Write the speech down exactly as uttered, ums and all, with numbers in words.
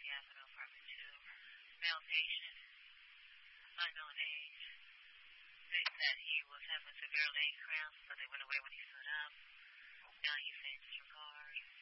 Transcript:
Avenue, apartment two. Male patient, unknown age. They said he was having severe leg cramps, but they went away when he stood up. Now he's saying disregard.